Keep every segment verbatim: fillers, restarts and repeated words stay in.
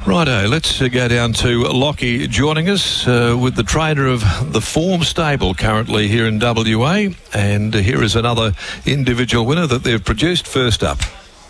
Righto, let's uh, go down to Lockie joining us uh, with the trainer of the Form Stable currently here in W A. And uh, here is another individual winner that they've produced. First up.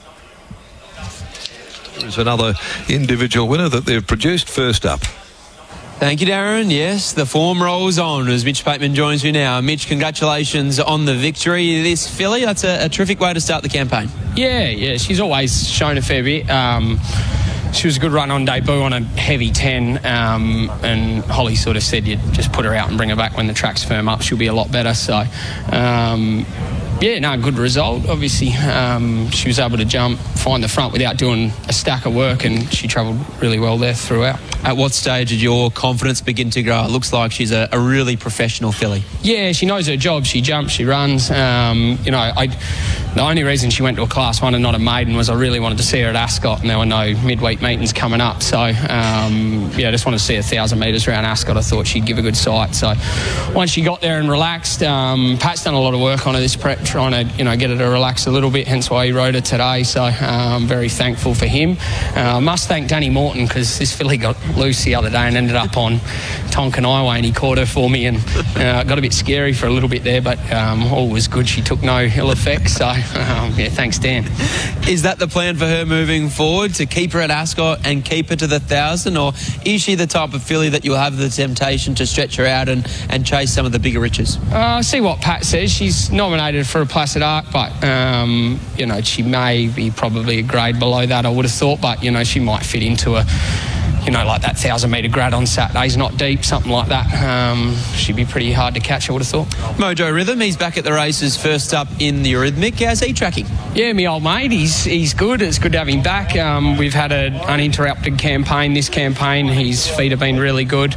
Here is another individual winner that they've produced. First up. Thank you, Darren. Yes, the form rolls on as Mitch Bateman joins me now. Mitch, congratulations on the victory. This filly, that's a, a terrific way to start the campaign. Yeah, yeah, she's always shown a fair bit. Um, she was a good run on debut on a heavy ten, um, and Holly sort of said you'd just put her out and bring her back when the track's firm up. She'll be a lot better. So, um, yeah, no, good result. Obviously, um, she was able to jump, find the front without doing a stack of work, and she travelled really well there throughout. At what stage did your confidence begin to grow? It looks like she's a, a really professional filly. Yeah, she knows her job. She jumps, she runs. Um, you know, I, the only reason she went to a class one and not a maiden was I really wanted to see her at Ascot, and there were no midweek meetings coming up. So, um, yeah, I just wanted to see a thousand metres around Ascot. I thought she'd give a good sight. So once she got there and relaxed, um, Pat's done a lot of work on her this prep, trying to, you know, get her to relax a little bit, hence why he rode her today. So I'm um, very thankful for him. Uh, I must thank Danny Morton, because this filly got loose the other day and ended up on Tonkin Highway, and he caught her for me, and uh, got a bit scary for a little bit there, but um, all was good. She took no ill effects. So, um, yeah, thanks, Dan. Is that the plan for her moving forward, to keep her at Ascot and keep her to the thousand, or is she the type of filly that you'll have the temptation to stretch her out and, and chase some of the bigger riches? Uh, see what Pat says. She's nominated for a Placid Arc, but um, you know, she may be probably a grade below that, I would have thought, but you know, she might fit into a, you know, like that thousand metre grad on Saturdays, not deep, something like that. Um, she'd be pretty hard to catch, I would have thought. Mojo Rhythm, he's back at the races, first up in the Eurythmic. How's he tracking? Yeah, me old mate, he's he's good. It's good to have him back. Um, we've had an uninterrupted campaign this campaign. His feet have been really good.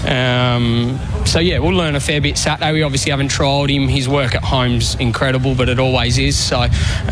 Um, so, yeah, we'll learn a fair bit Saturday. We obviously haven't trialled him. His work at home's incredible, but it always is. So,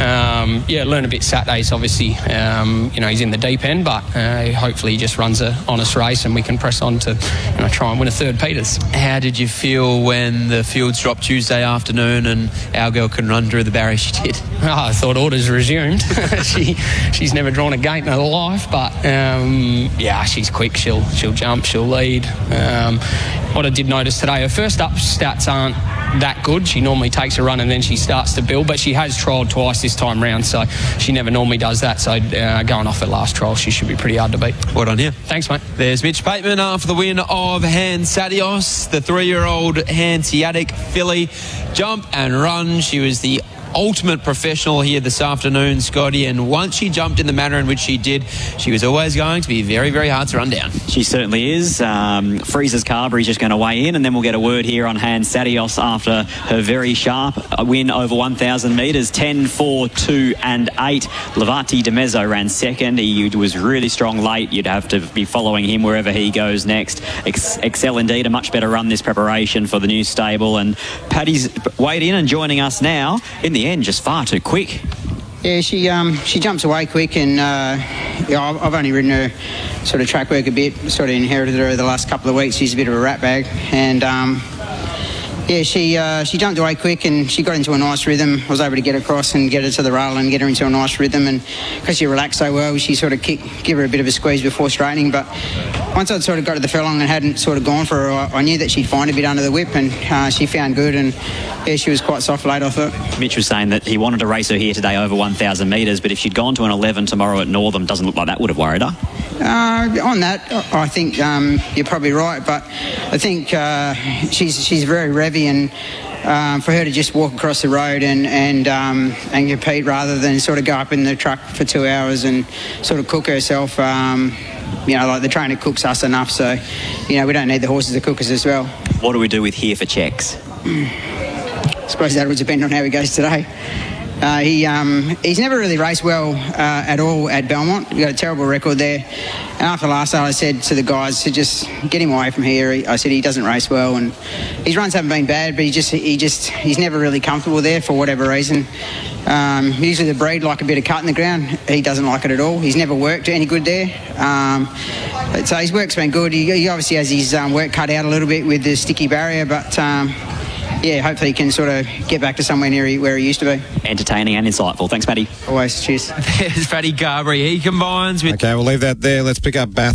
um, yeah, learn a bit Saturdays, obviously. Um, you know, he's in the deep end, but uh, hopefully he just runs a honest race and we can press on to, you know, try and win a third Peters. How did you feel when the fields dropped Tuesday afternoon and our girl can run through the barrier she did? Oh, I thought orders resumed. she she's never drawn a gate in her life, but um, yeah, she's quick. She'll she'll jump, she'll lead. Um, what I did notice today, her first up stats aren't that good. She normally takes a run and then she starts to build, but she has trialled twice this time round, so she never normally does that. So uh, going off her last trial, she should be pretty hard to beat. Well done here. Thanks, mate. There's Mitch Bateman after the win of Hansadios, the three-year-old Hanseatic filly. Jump and run. She was the ultimate professional here this afternoon, Scotty, and once she jumped in the manner in which she did, she was always going to be very, very hard to run down. She certainly is. Um, Freezer's Carberry's just going to weigh in, and then we'll get a word here on Hansadios after her very sharp win over one thousand metres, ten, four, two and eight. Levati de Mezzo ran second. He was really strong late. You'd have to be following him wherever he goes next. Ex- Excel indeed, a much better run this preparation for the new stable, and Paddy's weighed in and joining us now. In the end, just far too quick. Yeah, she um, she jumps away quick, and uh, yeah, I've, I've only ridden her sort of track work a bit, sort of inherited her the last couple of weeks. She's a bit of a rat bag, and um, yeah, she uh, she jumped away quick and she got into a nice rhythm. I was able to get across and get her to the rail and get her into a nice rhythm, and because she relaxed so well, she sort of kicked, give her a bit of a squeeze before straightening. But once I'd sort of got to the furlong and hadn't sort of gone for her, I, I knew that she'd find a bit under the whip, and uh, she found good, and yeah, she was quite soft late, I thought. Mitch was saying that he wanted to race her here today over one thousand metres, but if she'd gone to an eleven tomorrow at Northam, doesn't look like that would have worried her. Uh, on that, I think um, you're probably right, but I think uh, she's she's very revvy, and um, for her to just walk across the road and and um, and compete rather than sort of go up in the truck for two hours and sort of cook herself. Um, you know, like the trainer cooks us enough, so you know we don't need the horses to cook us as well. What do we do with here for checks? I suppose that would depend on how he goes today. Uh, he um, he's never really raced well uh, at all at Belmont. We've got a terrible record there. And after last night, I said to the guys to just get him away from here. I said he doesn't race well, and his runs haven't been bad, but he just he just he's never really comfortable there for whatever reason. Um, usually the breed like a bit of cut in the ground. He doesn't like it at all. He's never worked any good there. Um, so his work's been good. He, he obviously has his um, work cut out a little bit with the sticky barrier, but. Um, Yeah, hopefully he can sort of get back to somewhere near he, where he used to be. Entertaining and insightful. Thanks, Paddy. Always. Cheers. There's Paddy Carberry. He combines with... Okay, we'll leave that there. Let's pick up Bath.